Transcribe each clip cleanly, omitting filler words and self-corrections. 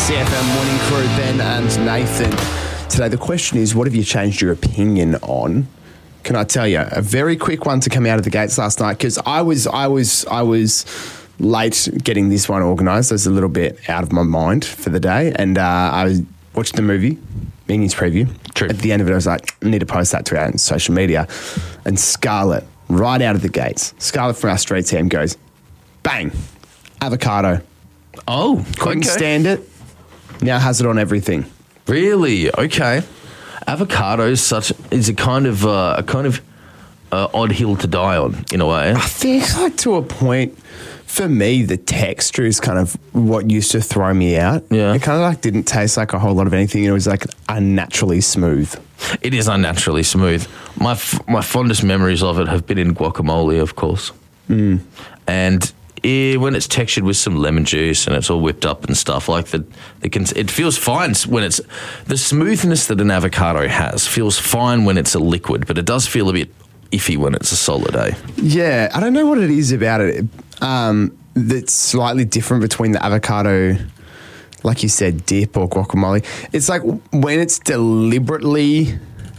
CFM Morning Crew, Ben and Nathan. Today the question is, what have you changed your opinion on? Can I tell you a very quick one to come out of the gates last night, because I was late getting this one organised. I was a little bit out of my mind for the day, and I watched the movie, Minions preview. True. At the end of it, I was like, I need to post that to our social media. And Scarlett, right out of the gates, Scarlett from our street team goes, bang, avocado. Oh, Couldn't okay. stand it. Now has it on everything. Really? Okay. Avocado is a kind of odd hill to die on, in a way. I think, like, to a point, for me, the texture is kind of what used to throw me out. Yeah. It kind of like didn't taste like a whole lot of anything. It was like unnaturally smooth. It is unnaturally smooth. My fondest memories of it have been in guacamole, of course. And when it's textured with some lemon juice and it's all whipped up and stuff, like it feels fine when it's the smoothness that an avocado has feels fine when it's a liquid, but it does feel a bit iffy when it's a solid, eh? Yeah, I don't know what it is about it that's slightly different between the avocado, like you said, dip or guacamole. It's like when it's deliberately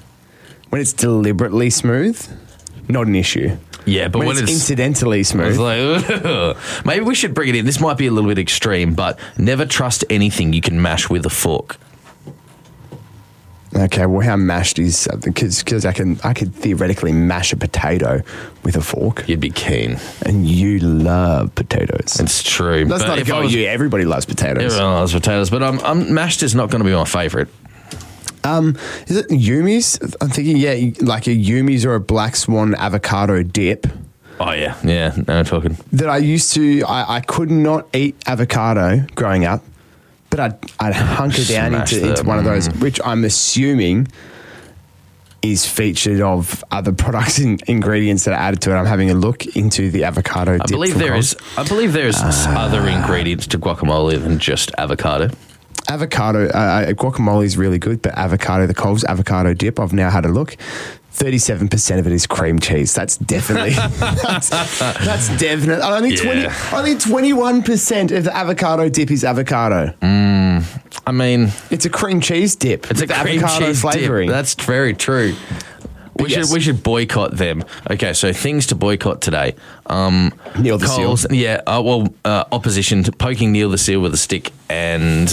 smooth, not an issue. Yeah, but when it's incidentally smooth. It's like, maybe we should bring it in. This might be a little bit extreme, but never trust anything you can mash with a fork. Okay, well, how mashed is something? Because I could theoretically mash a potato with a fork. You'd be keen. And you love potatoes. It's true. That's but not a go at you. Everybody loves potatoes. Everyone loves potatoes, but mashed is not going to be my favourite. Is it Yumi's? I'm thinking, yeah, like a Yumi's or a Black Swan avocado dip. Oh, yeah. Yeah, no talking. That I could not eat avocado growing up, but I'd hunker down into one of those, which I'm assuming is featured of other products and ingredients that are added to it. I'm having a look into the avocado dip. I believe there is other ingredients to guacamole than just avocado. Avocado, guacamole is really good, but avocado, the Coles avocado dip, I've now had a look. 37% of it is cream cheese. That's definitely that's definite. Only 21% of the avocado dip is avocado. I mean, it's a cream cheese dip. It's a cream avocado cheese flavoring. dip. That's very true. We should boycott them. Okay, so things to boycott today. Neil the Coles, Seal. Yeah, opposition to poking Neil the Seal with a stick and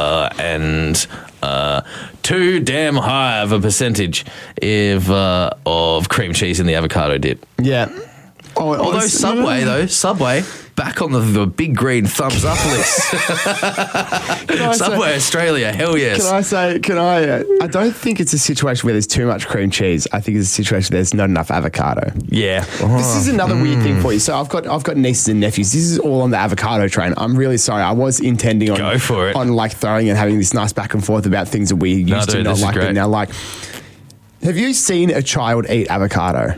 too damn high of a percentage of cream cheese in the avocado dip. Yeah. Although Subway, back on the big green thumbs up list. Subway Australia, hell yes. I don't think it's a situation where there's too much cream cheese. I think it's a situation where there's not enough avocado. Yeah. This is another weird thing for you. So I've got nieces and nephews. This is all on the avocado train. I'm really sorry. I was intending on Go for it. On like throwing and having this nice back and forth about things that we used to not like, but now like. Have you seen a child eat avocado?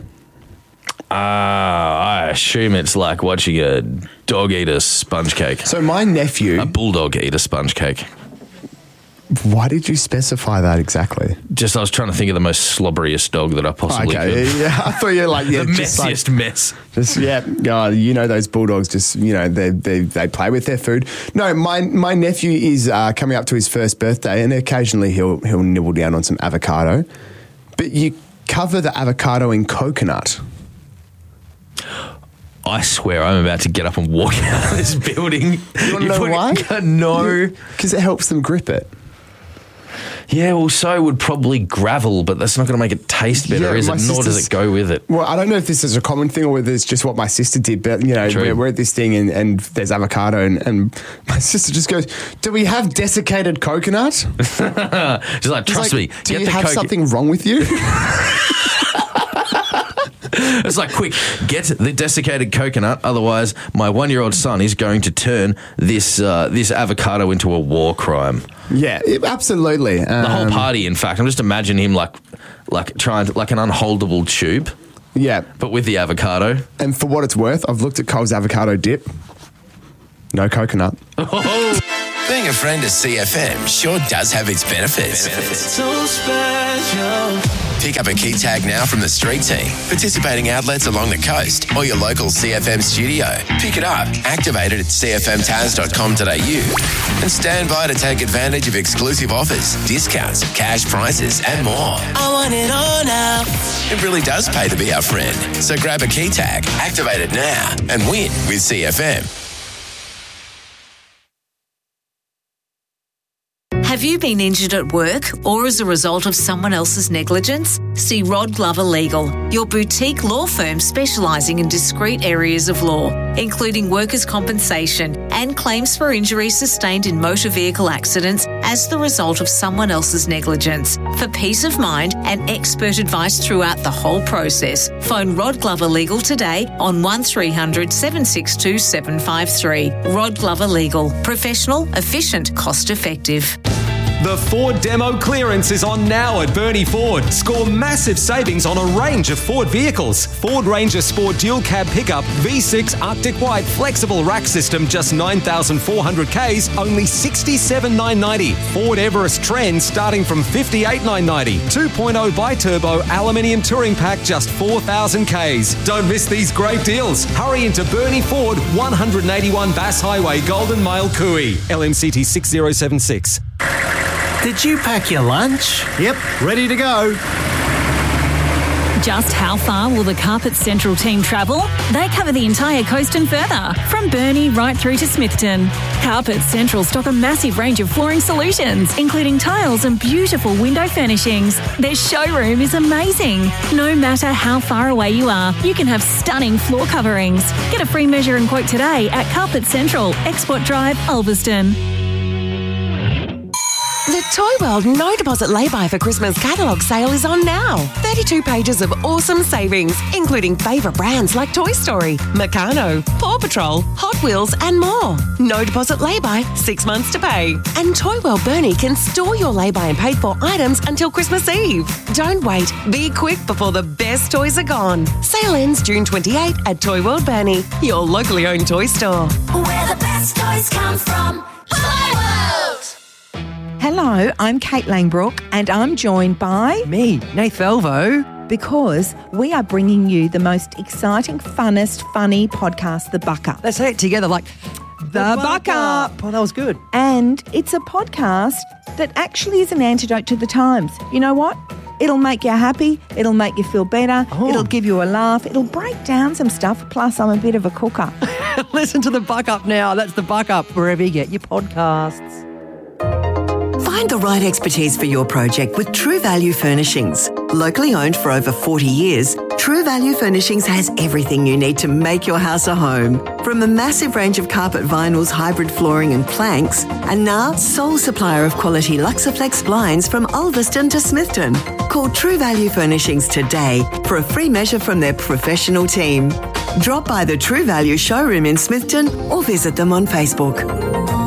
I assume it's like watching a dog eat a sponge cake. So my nephew... A bulldog eat a sponge cake. Why did you specify that exactly? Just I was trying to think of the most slobberiest dog that I possibly could. Yeah, I thought you were like... Yeah, the messiest mess. Just, yeah, you know those bulldogs just, they play with their food. No, my nephew is coming up to his first birthday, and occasionally he'll nibble down on some avocado. But you cover the avocado in coconut. I swear I'm about to get up and walk out of this building. You want to know why? No. Because it helps them grip it. Yeah, well, so would probably gravel, but that's not going to make it taste better, is it? Nor does it go with it. Well, I don't know if this is a common thing or whether it's just what my sister did, but, we're at this thing and there's avocado and my sister just goes, do we have desiccated coconut? She's like, trust me. Do you have something wrong with you? It's like, quick, get the desiccated coconut. Otherwise, my 1-year-old son is going to turn this avocado into a war crime. Yeah, absolutely. The whole party, in fact. I'm just imagining him like trying to, like an unholdable tube. Yeah. But with the avocado. And for what it's worth, I've looked at Coles avocado dip. No coconut. Oh. Being a friend of CFM sure does have its benefits. So special. Pick up a key tag now from the street team, participating outlets along the coast, or your local CFM studio. Pick it up, activate it at cfmtaz.com.au, and stand by to take advantage of exclusive offers, discounts, cash prizes, and more. I want it all now. It really does pay to be our friend. So grab a key tag, activate it now, and win with CFM. Have you been injured at work or as a result of someone else's negligence? See Rod Glover Legal, your boutique law firm specialising in discrete areas of law, including workers' compensation and claims for injuries sustained in motor vehicle accidents as the result of someone else's negligence. For peace of mind and expert advice throughout the whole process, phone Rod Glover Legal today on 1300 762 753. Rod Glover Legal. Professional, efficient, cost effective. The Ford Demo Clearance is on now at Burnie Ford. Score massive savings on a range of Ford vehicles. Ford Ranger Sport Dual Cab Pickup, V6 Arctic White Flexible Rack System, just 9,400 Ks, only 67,990. Ford Everest Trend starting from 58,990. 2.0 Bi-Turbo Aluminium Touring Pack, just 4,000 Ks. Don't miss these great deals. Hurry into Burnie Ford, 181 Bass Highway, Golden Mile, Cooey. LMCT 6076. Did you pack your lunch? Yep, ready to go. Just how far will the Carpet Central team travel? They cover the entire coast and further, from Burnie right through to Smithton. Carpet Central stock a massive range of flooring solutions, including tiles and beautiful window furnishings. Their showroom is amazing. No matter how far away you are, you can have stunning floor coverings. Get a free measure and quote today at Carpet Central, Export Drive, Ulverston. The Toy World No Deposit Lay-By for Christmas catalogue sale is on now. 32 pages of awesome savings, including favourite brands like Toy Story, Meccano, Paw Patrol, Hot Wheels and more. No deposit lay-by, 6 months to pay. And Toy World Burnie can store your lay-by and paid for items until Christmas Eve. Don't wait. Be quick before the best toys are gone. Sale ends June 28 at Toy World Burnie, your locally owned toy store. Where the best toys come from. Toy World. Hello, I'm Kate Langbrook and I'm joined by... me, Nath Velvo. Because we are bringing you the most exciting, funnest, funny podcast, The Buck Up. Let's say it together like... The Buck Up. Oh, that was good. And it's a podcast that actually is an antidote to the times. You know what? It'll make you happy. It'll make you feel better. Oh. It'll give you a laugh. It'll break down some stuff. Plus, I'm a bit of a cooker. Listen to The Buck Up now. That's The Buck Up, wherever you get your podcasts. Find the right expertise for your project with True Value Furnishings. Locally owned for over 40 years, True Value Furnishings has everything you need to make your house a home. From a massive range of carpet vinyls, hybrid flooring and planks, and now sole supplier of quality Luxaflex blinds from Ulverston to Smithton. Call True Value Furnishings today for a free measure from their professional team. Drop by the True Value showroom in Smithton or visit them on Facebook.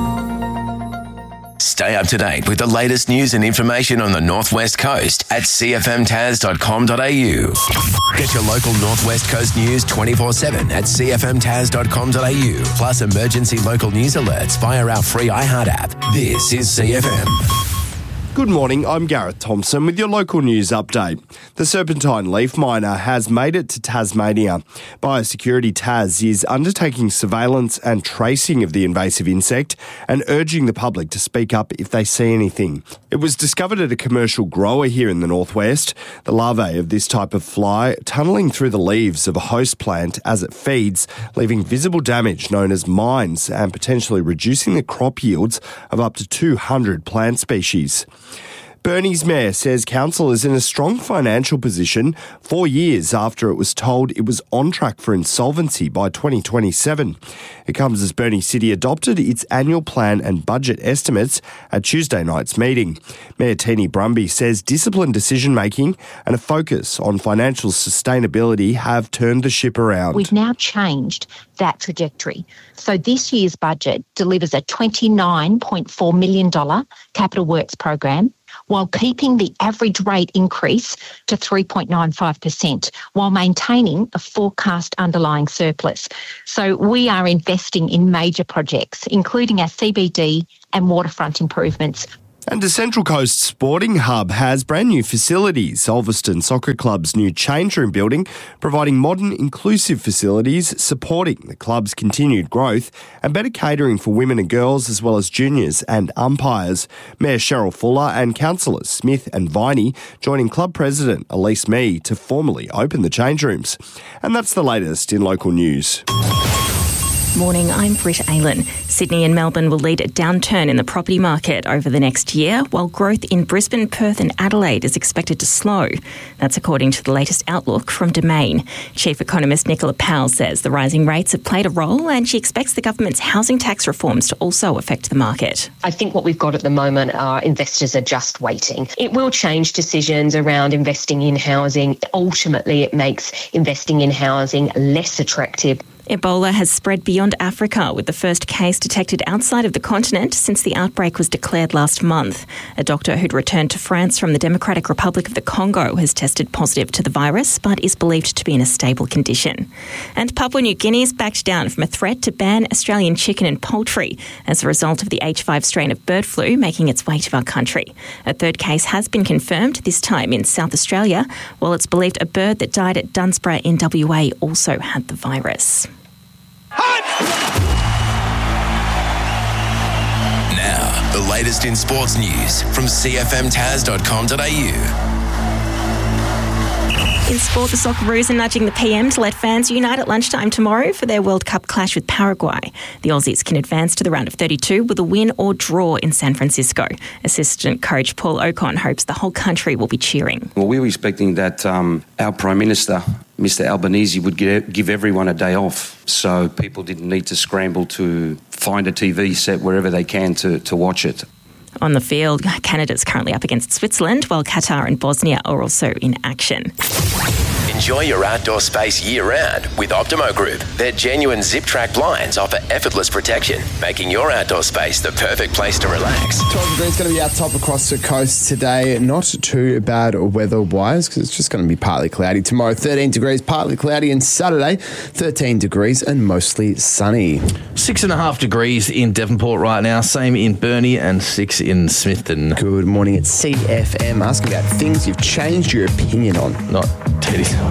Stay up to date with the latest news and information on the Northwest Coast at cfmtaz.com.au. Get your local Northwest Coast news 24/7 at cfmtaz.com.au. Plus emergency local news alerts via our free iHeart app. This is CFM. Good morning, I'm Gareth Thompson with your local news update. The serpentine leaf miner has made it to Tasmania. Biosecurity Tas is undertaking surveillance and tracing of the invasive insect and urging the public to speak up if they see anything. It was discovered at a commercial grower here in the northwest. The larvae of this type of fly tunnelling through the leaves of a host plant as it feeds, leaving visible damage known as mines and potentially reducing the crop yields of up to 200 plant species. Burnie's mayor says council is in a strong financial position 4 years after it was told it was on track for insolvency by 2027. It comes as Burnie City adopted its annual plan and budget estimates at Tuesday night's meeting. Mayor Teeny Brumby says disciplined decision-making and a focus on financial sustainability have turned the ship around. We've now changed that trajectory. So this year's budget delivers a $29.4 million capital works program while keeping the average rate increase to 3.95%, while maintaining a forecast underlying surplus. So we are investing in major projects, including our CBD and waterfront improvements. And the Central Coast Sporting Hub has brand new facilities. Ulverston Soccer Club's new change room building, providing modern, inclusive facilities, supporting the club's continued growth and better catering for women and girls as well as juniors and umpires. Mayor Cheryl Fuller and councillors Smith and Viney joining club president Elise Mee to formally open the change rooms. And that's the latest in local news. Morning, I'm Britt Aylan. Sydney and Melbourne will lead a downturn in the property market over the next year, while growth in Brisbane, Perth and Adelaide is expected to slow. That's according to the latest outlook from Domain. Chief Economist Nicola Powell says the rising rates have played a role, and she expects the government's housing tax reforms to also affect the market. I think what we've got at the moment are investors are just waiting. It will change decisions around investing in housing. Ultimately, it makes investing in housing less attractive. Ebola has spread beyond Africa, with the first case detected outside of the continent since the outbreak was declared last month. A doctor who'd returned to France from the Democratic Republic of the Congo has tested positive to the virus, but is believed to be in a stable condition. And Papua New Guinea's backed down from a threat to ban Australian chicken and poultry as a result of the H5 strain of bird flu making its way to our country. A third case has been confirmed, this time in South Australia, while it's believed a bird that died at Dunsborough in WA also had the virus. Now, the latest in sports news from cfmtaz.com.au. In sport, the Socceroos are nudging the PM to let fans unite at lunchtime tomorrow for their World Cup clash with Paraguay. The Aussies can advance to the round of 32 with a win or draw in San Francisco. Assistant coach Paul Ocon hopes the whole country will be cheering. Well, we were expecting that our Prime Minister, Mr Albanese, would give everyone a day off, so people didn't need to scramble to find a TV set wherever they can to watch it. On the field, Canada's currently up against Switzerland, while Qatar and Bosnia are also in action. Enjoy your outdoor space year-round with Optimo Group. Their genuine zip-track blinds offer effortless protection, making your outdoor space the perfect place to relax. 12 degrees going to be our top across the coast today. Not too bad weather-wise because it's just going to be partly cloudy. Tomorrow, 13 degrees, partly cloudy. And Saturday, 13 degrees and mostly sunny. 6.5 degrees in Devonport right now. Same in Burnie and 6 in Smithton. Good morning. It's CFM. Asking about things you've changed your opinion on. Not teddies.